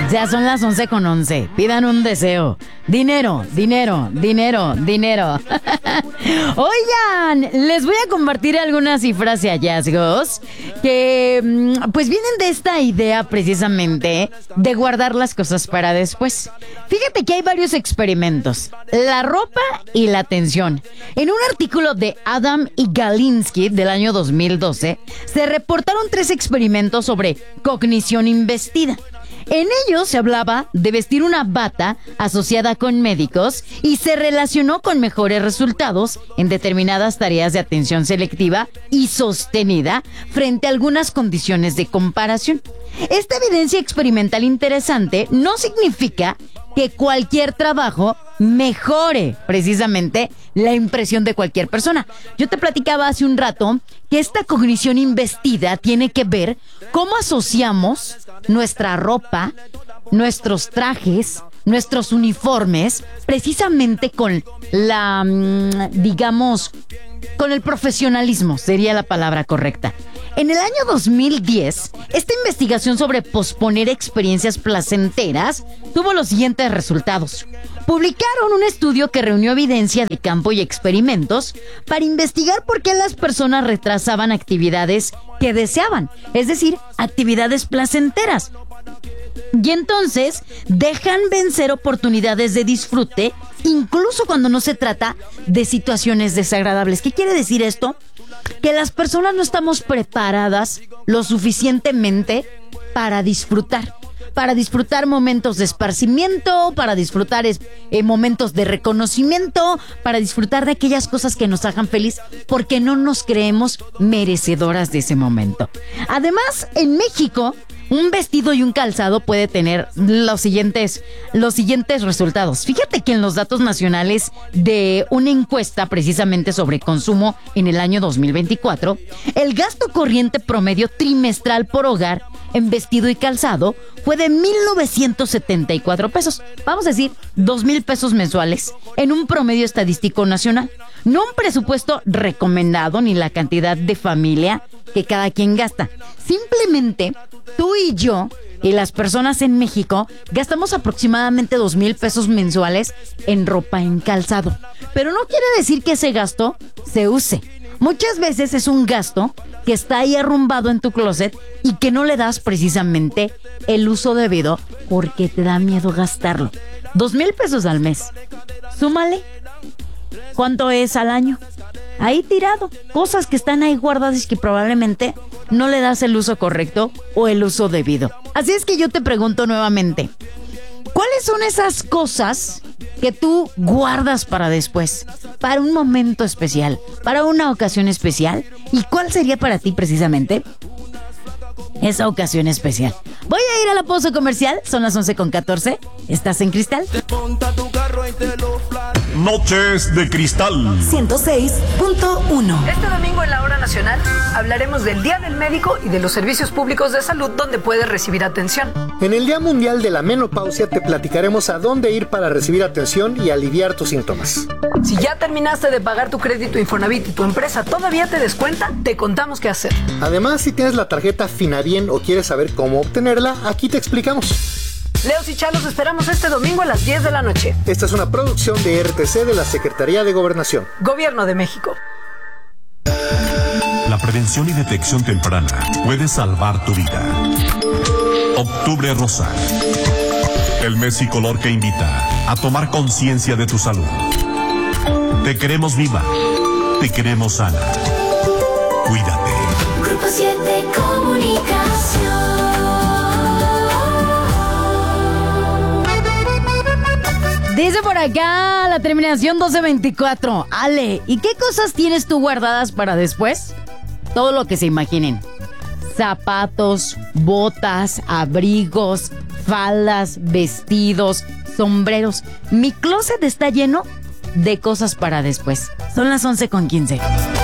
Ya son las 11:11. Pidan un deseo. Dinero, dinero, dinero, dinero. Oigan, les voy a compartir algunas cifras y hallazgos que pues vienen de esta idea precisamente de guardar las cosas para después. Fíjate que hay varios experimentos. La ropa y la atención. En un artículo de Adam y Galinsky del año 2012, se reportaron 3 experimentos sobre cognición investida. En ellos se hablaba de vestir una bata asociada con médicos y se relacionó con mejores resultados en determinadas tareas de atención selectiva y sostenida frente a algunas condiciones de comparación. Esta evidencia experimental interesante no significa que cualquier trabajo mejore precisamente la impresión de cualquier persona. Yo te platicaba hace un rato que esta cognición investida tiene que ver cómo asociamos nuestra ropa, nuestros trajes, nuestros uniformes, precisamente con la, digamos, con el profesionalismo, sería la palabra correcta. En el año 2010, esta investigación sobre posponer experiencias placenteras tuvo los siguientes resultados. Publicaron un estudio que reunió evidencia de campo y experimentos para investigar por qué las personas retrasaban actividades que deseaban, es decir, actividades placenteras. Y entonces dejan vencer oportunidades de disfrute, incluso cuando no se trata de situaciones desagradables. ¿Qué quiere decir esto? Que las personas no estamos preparadas lo suficientemente para disfrutar momentos de esparcimiento, para disfrutar momentos de reconocimiento, para disfrutar de aquellas cosas que nos hagan feliz, porque no nos creemos merecedoras de ese momento. Además, en México, un vestido y un calzado puede tener los siguientes resultados. Fíjate que en los datos nacionales de una encuesta precisamente sobre consumo en el año 2024, el gasto corriente promedio trimestral por hogar en vestido y calzado fue de 1,974 pesos. Vamos a decir, 2,000 pesos mensuales en un promedio estadístico nacional. No un presupuesto recomendado ni la cantidad de familia que cada quien gasta. Simplemente tú y yo y las personas en México gastamos aproximadamente 2,000 pesos mensuales en ropa, en calzado. Pero no quiere decir que ese gasto se use. Muchas veces es un gasto que está ahí arrumbado en tu closet y que no le das precisamente el uso debido porque te da miedo gastarlo. 2,000 pesos al mes. Súmale. ¿Cuánto es al año? Ahí tirado. Cosas que están ahí guardadas y que probablemente no le das el uso correcto o el uso debido. Así es que yo te pregunto nuevamente, ¿cuáles son esas cosas que tú guardas para después, para un momento especial, para una ocasión especial? ¿Y cuál sería para ti precisamente esa ocasión especial? Voy a ir a la pausa comercial, son las 11:14. ¿Estás en Cristal? Noches de Cristal 106.1. Este domingo en la Hora Nacional hablaremos del Día del Médico y de los servicios públicos de salud donde puedes recibir atención. En el Día Mundial de la Menopausia te platicaremos a dónde ir para recibir atención y aliviar tus síntomas. Si ya terminaste de pagar tu crédito Infonavit y tu empresa todavía te descuenta, te contamos qué hacer. Además, si tienes la tarjeta Finabien o quieres saber cómo obtenerla, aquí te explicamos. Leos y Chalos esperamos este domingo a las 10 de la noche. Esta es una producción de RTC de la Secretaría de Gobernación. Gobierno de México. La prevención y detección temprana puede salvar tu vida. Octubre Rosa. El mes y color que invita a tomar conciencia de tu salud. Te queremos viva. Te queremos sana. Cuídate. Grupo 7 Comunicación. Dice por acá la terminación 1224. Ale, ¿y qué cosas tienes tú guardadas para después? Todo lo que se imaginen. Zapatos, botas, abrigos, faldas, vestidos, sombreros. Mi closet está lleno de cosas para después. Son las 11:15.